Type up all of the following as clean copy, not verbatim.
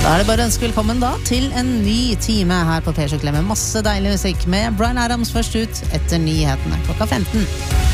Da det bare å ønske velkommen da til en ny time her på P7 med masse deilig musikk med Bryan Adams først ut etter nyhetene klokka 15.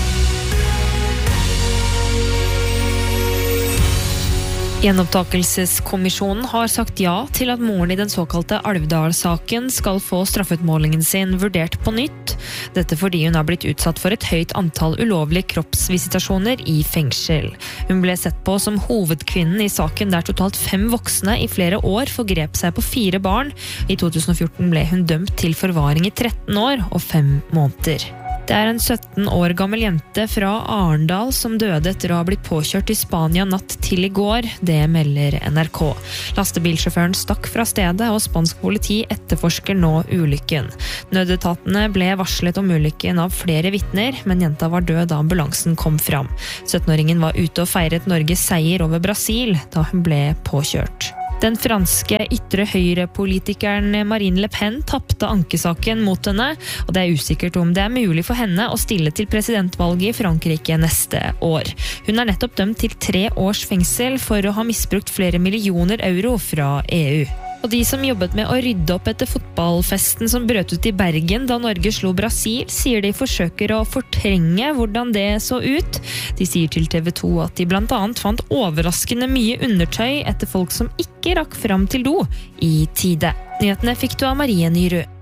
Gjenopptakelseskommisjonen har sagt ja til at moren i den såkalte Alvdal-saken skal få straffeutmålingen sin vurdert på nytt. Dette fordi hun har blitt utsatt for et høyt antall ulovlige kroppsvisitasjoner i fengsel. Hun ble sett på som hovedkvinnen i saken der totalt 5 voksne i flere år forgrep seg på 4 barn. I 2014 ble hun dømt til forvaring i 13 år og 5 måneder. Det en 17 år gammel jente fra Arendal som døde etter å ha blitt påkjørt i Spania natt til i går, det melder NRK. Lastebilsjåføren stakk fra stedet, og spansk politi etterforsker nå ulykken. Nødetatene ble varslet om ulykken av flere vitner, men jenta var død da ambulansen kom fram. 17-åringen var ute og feiret Norges seier over Brasil da hun ble påkjørt. Den franske ytre høyre-politikeren Marine Le Pen tappte ankesaken mot henne, og det usikkert om det mulig for henne å stille til presidentvalget i Frankrike neste år. Hun nettopp dømt til 3 års fengsel for å ha misbrukt flere millioner euro fra EU. Og de som jobbet med å rydde opp etter fotballfesten som brøt ut i Bergen da Norge slo Brasil, sier de forsøker å fortrenge hvordan det så ut. De sier til TV 2 at de blant annet fant overraskende mye undertøy etter folk som ikke rakk fram til do i tide. Nyhetene fikk du av Marie Nyrud.